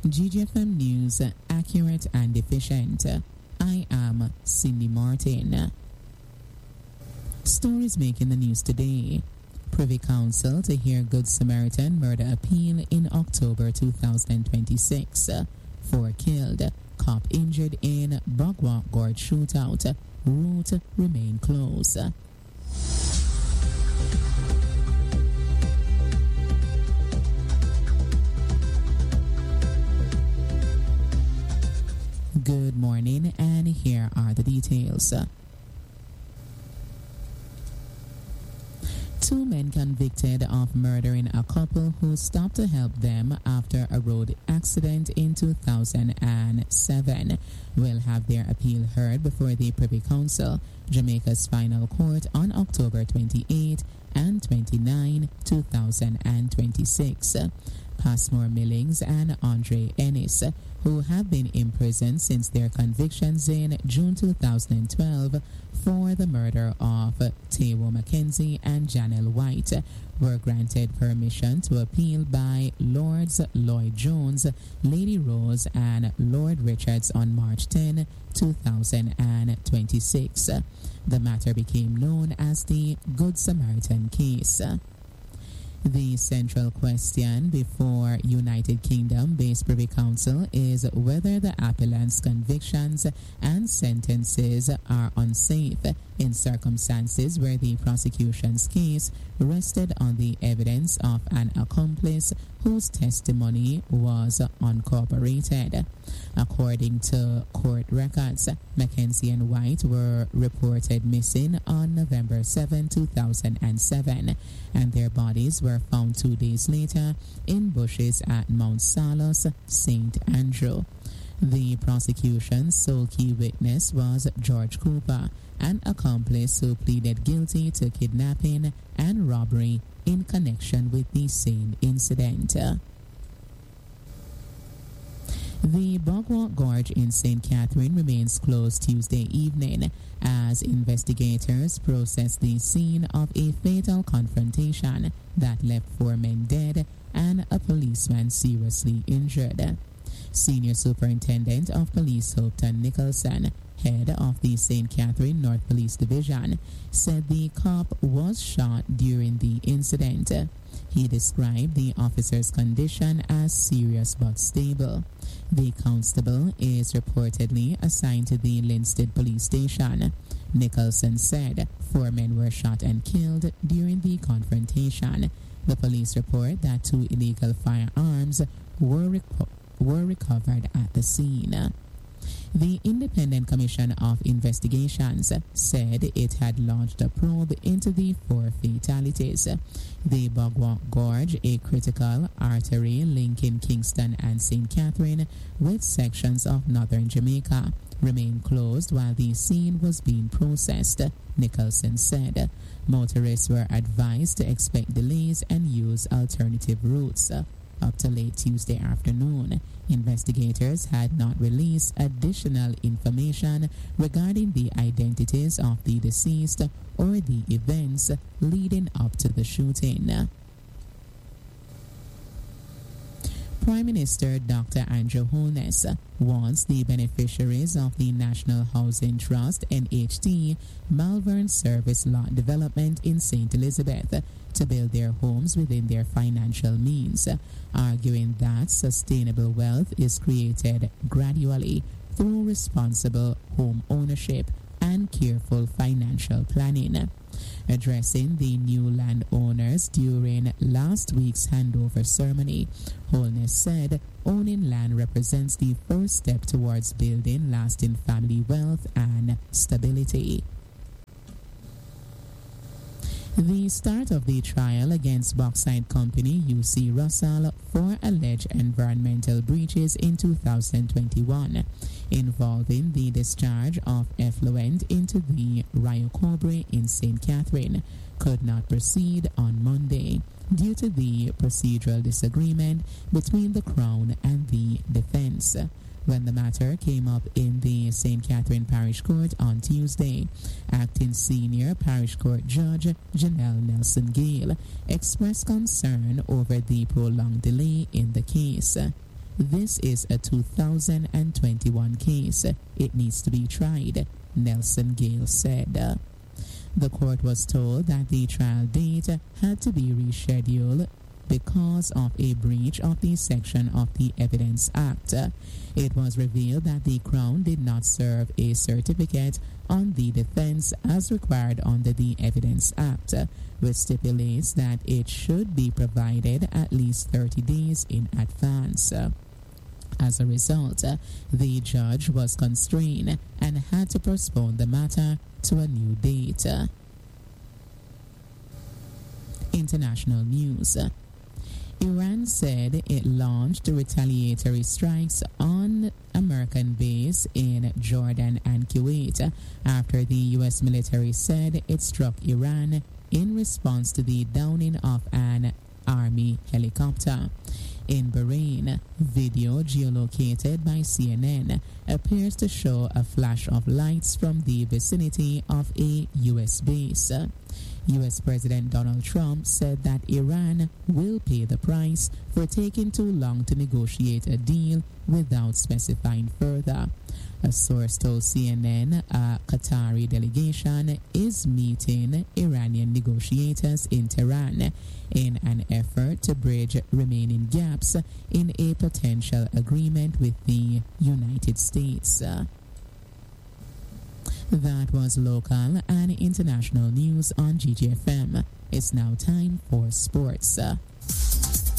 GGFM News, accurate and efficient. I am Cindy Martin. Stories making the news today. Privy Council to hear Good Samaritan murder appeal in October 2026. 4 killed. Cop injured in Bogwalk Gorge shootout. Route remain closed. Good morning, and here are the details. 2 men convicted of murdering a couple who stopped to help them after a road accident in 2007 will have their appeal heard before the Privy Council, Jamaica's final court, on October 28 and 29, 2026. Passmore Millings and Andre Ennis, who have been imprisoned since their convictions in June 2012 for the murder of Taiwo Mackenzie and Janelle White, were granted permission to appeal by Lords Lloyd Jones, Lady Rose, and Lord Richards on March 10, 2026. The matter became known as the Good Samaritan case. The central question before United Kingdom-based Privy Council is whether the appellant's convictions and sentences are unsafe in circumstances where the prosecution's case rested on the evidence of an accomplice whose testimony was uncorroborated. According to court records, Mackenzie and White were reported missing on November 7, 2007, and their bodies were found 2 days later in bushes at Mount Salos, St. Andrew. The prosecution's sole key witness was George Cooper, an accomplice who pleaded guilty to kidnapping and robbery in connection with the same incident. The Bogwalk Gorge in St. Catherine remains closed Tuesday evening as investigators process the scene of a fatal confrontation that left 4 men dead and a policeman seriously injured. Senior Superintendent of Police Hopeton Nicholson, head of the St. Catherine North Police Division, said the cop was shot during the incident. He described the officer's condition as serious but stable. The constable is reportedly assigned to the Linstead Police Station. Nicholson said 4 men were shot and killed during the confrontation. The police report that 2 illegal firearms were recovered at the scene. The Independent Commission of Investigations said it had launched a probe into the 4 fatalities. The Bogwalk Gorge, a critical artery linking Kingston and St. Catherine with sections of northern Jamaica, remained closed while the scene was being processed, Nicholson said. Motorists were advised to expect delays and use alternative routes. Up to late Tuesday afternoon, investigators had not released additional information regarding the identities of the deceased or the events leading up to the shooting. Prime Minister Dr. Andrew Holness wants the beneficiaries of the National Housing Trust (NHT) Malvern Service Lot Development in St. Elizabeth to build their homes within their financial means, arguing that sustainable wealth is created gradually through responsible home ownership and careful financial planning. Addressing the new landowners during last week's handover ceremony, Holness said owning land represents the first step towards building lasting family wealth and stability. The start of the trial against Bauxite Company UC Russell for alleged environmental breaches in 2021 involving the discharge of effluent into the Rio Cobre in St. Catherine could not proceed on Monday due to the procedural disagreement between the Crown and the defense. When the matter came up in the St. Catherine Parish Court on Tuesday, acting senior Parish Court Judge Janelle Nelson Gale expressed concern over the prolonged delay in the case. this is a 2021 case. It needs to be tried, Nelson Gale said. The court was told that the trial date had to be rescheduled because of a breach of the section of the Evidence Act. It was revealed that the Crown did not serve a certificate on the defense as required under the Evidence Act, which stipulates that it should be provided at least 30 days in advance. As a result, the judge was constrained and had to postpone the matter to a new date. International news. Iran said it launched retaliatory strikes on American base in Jordan and Kuwait after the U.S. military said it struck Iran in response to the downing of an Army helicopter. In Bahrain, video geolocated by CNN appears to show a flash of lights from the vicinity of a U.S. base. U.S. President Donald Trump said that Iran will pay the price for taking too long to negotiate a deal without specifying further. A source told CNN a Qatari delegation is meeting Iranian negotiators in Tehran in an effort to bridge remaining gaps in a potential agreement with the United States. That was local and international news on GGFM. It's now time for sports.